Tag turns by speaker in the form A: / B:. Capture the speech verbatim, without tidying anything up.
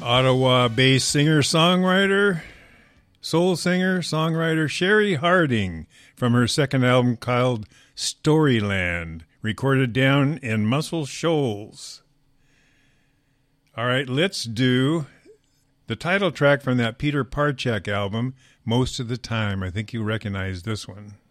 A: Ottawa-based singer-songwriter, soul singer, songwriter Sherry Harding from her second album called Storyland, recorded down in Muscle Shoals. All right, let's do the title track from that Peter Parchak album, Most of the Time. I think you recognize this one.